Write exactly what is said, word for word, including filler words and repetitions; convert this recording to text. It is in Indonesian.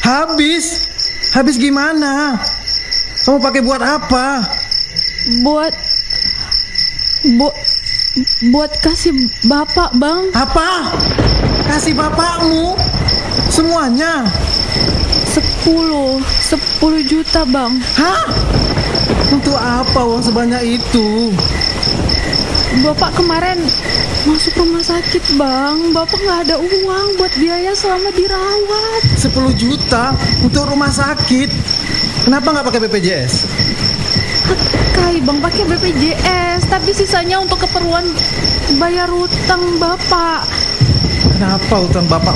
Habis? Habis gimana? Kamu pakai buat apa? Buat bu, Buat kasih bapak, Bang. Apa? Kasih bapakmu? Semuanya? Sepuluh Sepuluh juta, Bang. Hah? Untuk apa uang sebanyak itu? Bapak kemarin masuk rumah sakit, Bang. Bapak gak ada uang buat biaya selama dirawat. Sepuluh juta untuk rumah sakit? Kenapa gak pakai B P J S? Kai, Bang, pakai B P J S, tapi sisanya untuk keperluan bayar utang Bapak. Kenapa utang bapak